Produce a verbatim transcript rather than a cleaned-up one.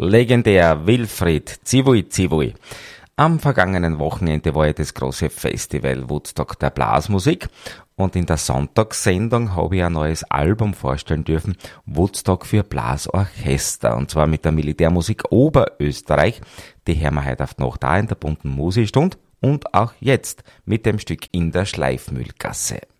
Legendär Wilfried Zivui Zivui. Am vergangenen Wochenende war ja das große Festival Woodstock der Blasmusik und in der Sonntagssendung habe ich ein neues Album vorstellen dürfen, Woodstock für Blasorchester, und zwar mit der Militärmusik Oberösterreich. Die hören wir heute auf die Nacht da in der bunten Musikstund und auch jetzt mit dem Stück In der Schleifmühlgasse.